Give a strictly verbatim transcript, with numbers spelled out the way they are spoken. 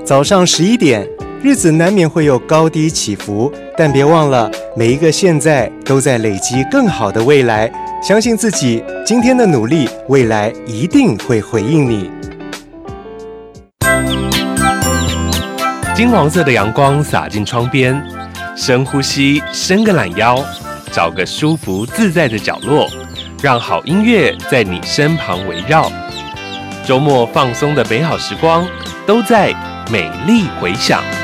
早上十一点，日子难免会有高低起伏，但别忘了，每一个现在都在累积更好的未来。相信自己，今天的努力，未来一定会回应你。 金黄色的阳光洒进窗边，深呼吸，伸个懒腰，找个舒服自在的角落，让好音乐在你身旁围绕。周末放松的美好时光，都在美丽回响。